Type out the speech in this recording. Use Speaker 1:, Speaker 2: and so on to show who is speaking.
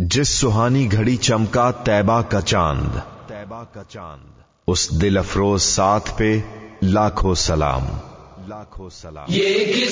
Speaker 1: जिस सुहानी घड़ी चमका तैबा का चांद, उस दिल अफरोज साथ पे लाखों सलाम।